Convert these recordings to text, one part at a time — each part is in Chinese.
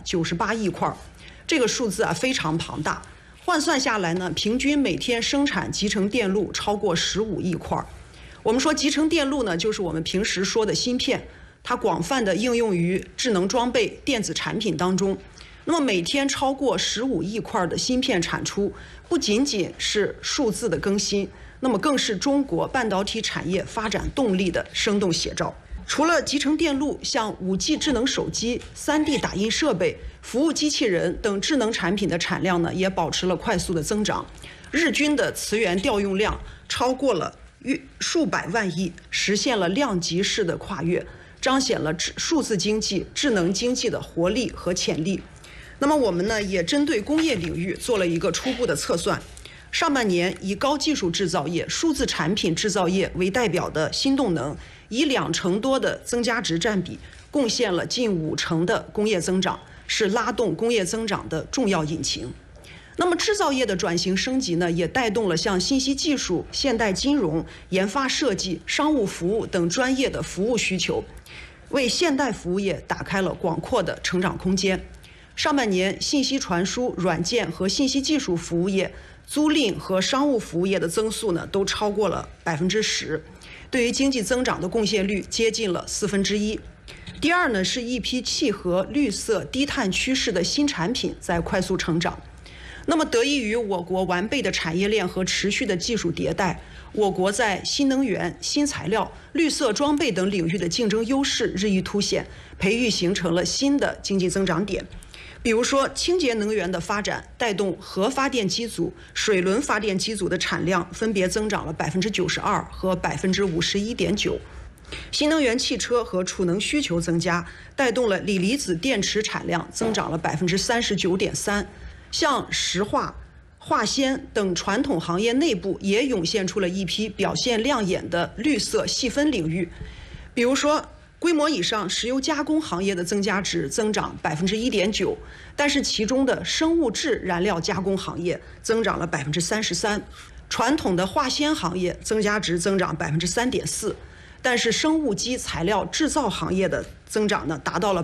398亿块，这个数字啊非常庞大。换算下来呢，平均每天生产集成电路超过15亿块。我们说集成电路呢，就是我们平时说的芯片，它广泛的应用于智能装备、电子产品当中。那么每天超过15亿块的芯片产出，不仅仅是数字的更新，那么更是中国半导体产业发展动力的生动写照。除了集成电路，像5G 智能手机、3D 打印设备、服务机器人等智能产品的产量呢，也保持了快速的增长。日均的磁源调用量超过了数百万亿，实现了量级式的跨越，彰显了数字经济、智能经济的活力和潜力。那么我们呢，也针对工业领域做了一个初步的测算。上半年以高技术制造业、数字产品制造业为代表的新动能，以20%多的增加值占比，贡献了近50%的工业增长，是拉动工业增长的重要引擎。那么制造业的转型升级呢，也带动了像信息技术、现代金融、研发设计、商务服务等专业的服务需求，为现代服务业打开了广阔的成长空间。上半年，信息传输、软件和信息技术服务业、租赁和商务服务业的增速呢，都超过了10%，对于经济增长的贡献率接近了1/4。第二呢，是一批契合绿色低碳趋势的新产品在快速成长。那么得益于我国完备的产业链和持续的技术迭代，我国在新能源、新材料、绿色装备等领域的竞争优势日益凸显，培育形成了新的经济增长点。比如说，清洁能源的发展带动核发电机组、水轮发电机组的产量分别增长了92%和51.9%。新能源汽车和储能需求增加，带动了锂离子电池产量增长了39.3%。像石化、化纤等传统行业内部也涌现出了一批表现亮眼的绿色细分领域，比如说规模以上石油加工行业的增加值增长1.9%，但是其中的生物质燃料加工行业增长了33%，传统的化纤行业增加值增长3.4%，但是生物基材料制造行业的增长呢达到了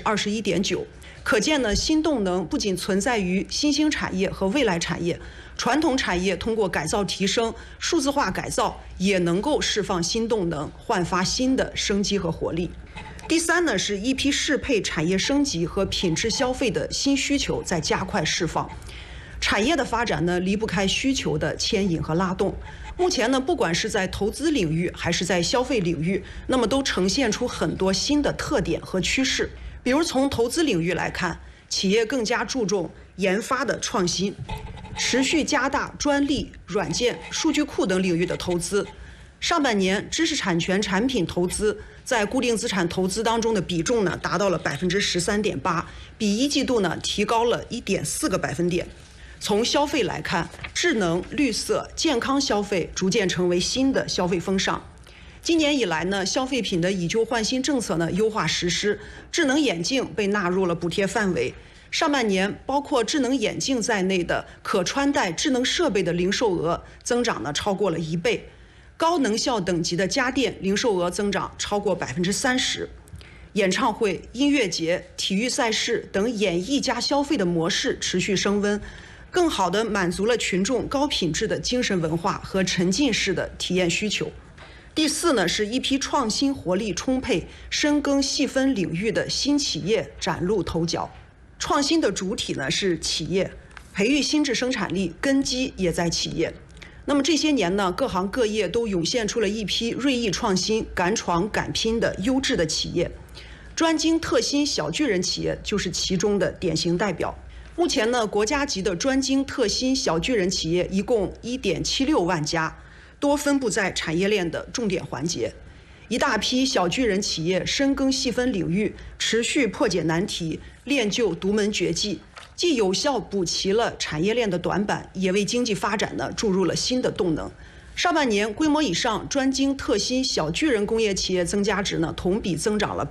21.9%。可见呢，新动能不仅存在于新兴产业和未来产业，传统产业通过改造提升、数字化改造，也能够释放新动能，焕发新的生机和活力。第三呢，是一批适配产业升级和品质消费的新需求在加快释放。产业的发展呢，离不开需求的牵引和拉动。目前呢，不管是在投资领域还是在消费领域，那么都呈现出很多新的特点和趋势。比如从投资领域来看，企业更加注重研发的创新，持续加大专利、软件、数据库等领域的投资。上半年，知识产权产品投资在固定资产投资当中的比重呢，达到了13.8%，比一季度呢提高了1.4个百分点。从消费来看，智能、绿色、健康消费逐渐成为新的消费风尚。今年以来呢，消费品的以旧换新政策呢优化实施，智能眼镜被纳入了补贴范围。上半年，包括智能眼镜在内的可穿戴智能设备的零售额增长呢超过了1倍，高能效等级的家电零售额增长超过30%。演唱会、音乐节、体育赛事等演艺加消费的模式持续升温，更好地满足了群众高品质的精神文化和沉浸式的体验需求。第四呢，是一批创新活力充沛、深耕细分领域的新企业崭露头角。创新的主体呢是企业，培育新质生产力根基也在企业。那么这些年呢，各行各业都涌现出了一批锐意创新、敢闯敢拼的优质的企业，专精特新小巨人企业就是其中的典型代表。目前呢，国家级的专精特新小巨人企业一共1.76万家，多分布在产业链的重点环节。一大批小巨人企业深耕细分领域，持续破解难题，练就独门绝技，既有效补齐了产业链的短板，也为经济发展呢注入了新的动能。上半年规模以上专精特新小巨人工业企业增加值呢同比增长了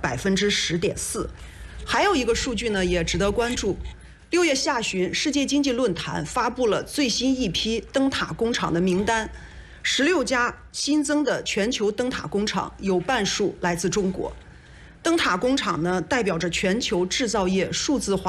10.4%。还有一个数据呢也值得关注。6月下旬，世界经济论坛发布了最新一批灯塔工厂的名单，16家新增的全球灯塔工厂有半数来自中国。灯塔工厂呢，代表着全球制造业数字化